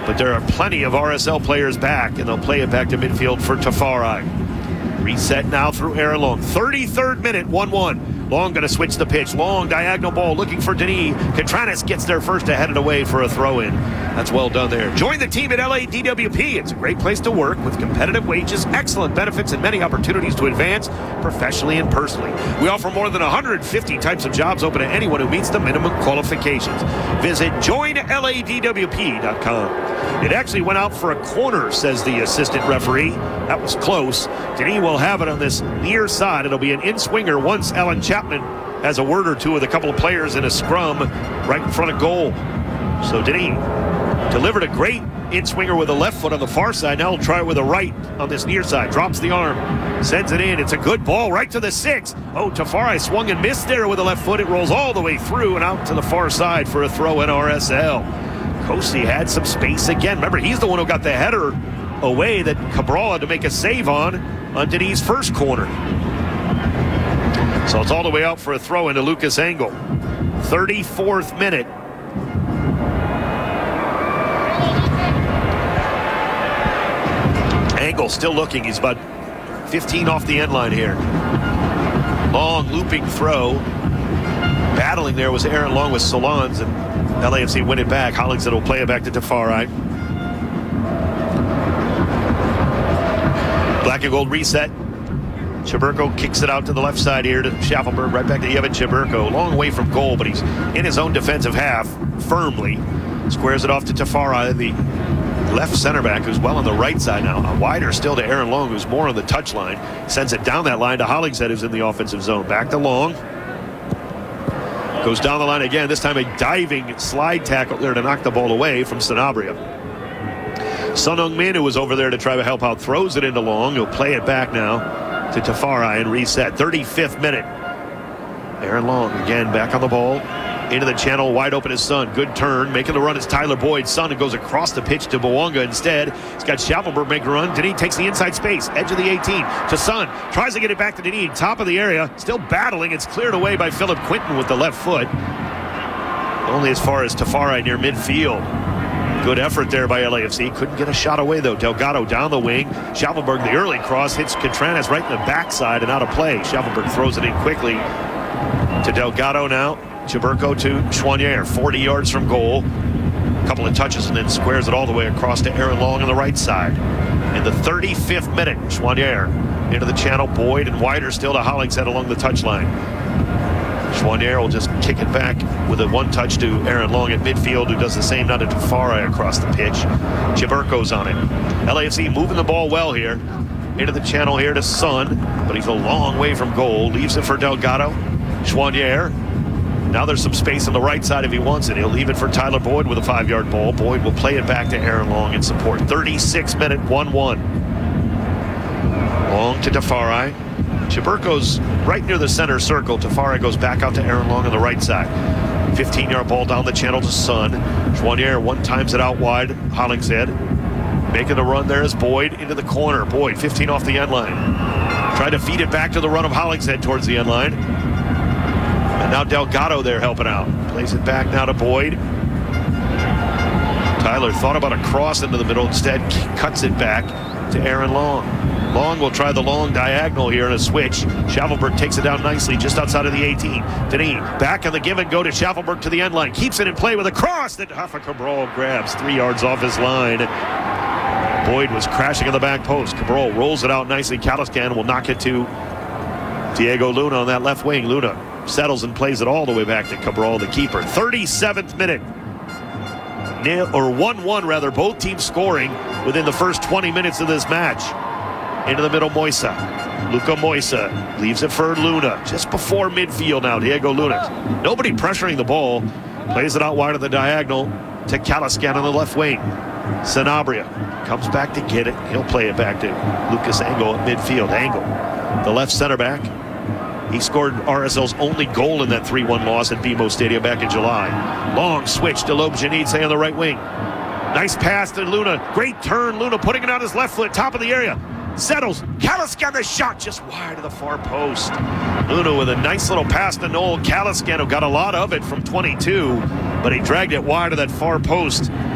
But there are plenty of RSL players back, and they'll play it back to midfield for Tafari. Reset now through Aaron Long. 33rd minute, 1-1. Long going to switch the pitch. Long diagonal ball looking for Denis. Catranis gets there first to head it away for a throw-in. That's well done there. Join the team at LADWP. It's a great place to work with competitive wages, excellent benefits, and many opportunities to advance professionally and personally. We offer more than 150 types of jobs open to anyone who meets the minimum qualifications. Visit joinladwp.com. It actually went out for a corner, says the assistant referee. That was close. Denis will have it on this near side. It'll be an in-swinger once Alan Chapman has a word or two with a couple of players in a scrum right in front of goal. So Denis delivered a great in-swinger with a left foot on the far side. Now he'll try it with a right on this near side. Drops the arm, sends it in. It's a good ball right to the 6. Oh, Tafari swung and missed there with the left foot. It rolls all the way through and out to the far side for a throw in RSL. Kosi had some space again. Remember, he's the one who got the header away that Cabral had to make a save on Denis' first corner. So it's all the way out for a throw into Lucas Engel. 34th minute. Engel still looking. He's about 15 off the end line here. Long looping throw. Battling there was Aaron Long with Solons, and LAFC win it back. Hollingshead will play it back to Tafari. Black and gold reset. Chaburko kicks it out to the left side here to Schaffelberg, right back to Evan Chaburko. Long way from goal, but he's in his own defensive half firmly. Squares it off to Tafari, the left center back, who's well on the right side now. Wider still to Aaron Long, who's more on the touch line. Sends it down that line to Hollingshead, who's in the offensive zone. Back to Long. Goes down the line again. This time a diving slide tackle there to knock the ball away from Sanabria. Son Heung-min, who was over there to try to help out, throws it into Long. He'll play it back now to Tafari and reset. 35th minute. Aaron Long again back on the ball. Into the channel, wide open is Son. Good turn. Making the run is Tyler Boyd. Son goes across the pitch to Bouanga instead. He's got Schaffelberg make a run. Denis takes the inside space. Edge of the 18 to Son. Tries to get it back to Denis. Top of the area. Still battling. It's cleared away by Philip Quinton with the left foot. Only as far as Tafari near midfield. Good effort there by LAFC. Couldn't get a shot away, though. Delgado down the wing. Schaffelberg, the early cross, hits Catranis right in the backside and out of play. Schaffelberg throws it in quickly to Delgado now. Chaburko to Chouanier, 40 yards from goal. A couple of touches and then squares it all the way across to Aaron Long on the right side. In the 35th minute, Chouanier into the channel. Boyd and wider still to Hollingshead along the touchline. Chouanier will just kick it back with a one touch to Aaron Long at midfield, who does the same now to Tafari across the pitch. Chaburko's on it. LAFC moving the ball well here. Into the channel here to Son, but he's a long way from goal. Leaves it for Delgado. Chouanier. Now there's some space on the right side if he wants it. He'll leave it for Tyler Boyd with a 5-yard ball. Boyd will play it back to Aaron Long in support. 36 minute, 1-1. Long to Tafari. Chaburko's right near the center circle. Tafari goes back out to Aaron Long on the right side. 15-yard ball down the channel to Son. Chouanier one times it out wide. Hollingshead making the run there is Boyd into the corner. Boyd 15 off the end line. Trying to feed it back to the run of Hollingshead towards the end line. And now Delgado there helping out. Plays it back now to Boyd. Tyler thought about a cross into the middle. Instead, cuts it back to Aaron Long. Long will try the long diagonal here in a switch. Schaffelberg takes it down nicely just outside of the 18. Denis back on the give and go to Schaffelberg to the end line. Keeps it in play with a cross that Rafa Cabral grabs 3 yards off his line. Boyd was crashing on the back post. Cabral rolls it out nicely. Calascan will knock it to Diego Luna on that left wing. Luna settles and plays it all the way back to Cabral, the keeper. 37th minute. 1-1 rather. Both teams scoring within the first 20 minutes of this match. Into the middle, Moisa. Luca Moisa leaves it for Luna. Just before midfield now, Diego Luna. Nobody pressuring the ball. Plays it out wide of the diagonal to Calascan on the left wing. Sanabria comes back to get it. He'll play it back to Lucas Engel at midfield. Engel, the left center back. He scored RSL's only goal in that 3-1 loss at BMO Stadium back in July. Long switch to Lob Janitze on the right wing. Nice pass to Luna. Great turn. Luna putting it on his left foot, top of the area. Settles. Calascan, the shot just wide of the far post. Luna with a nice little pass to Noel Calascan, who got a lot of it from 22, but he dragged it wide of that far post.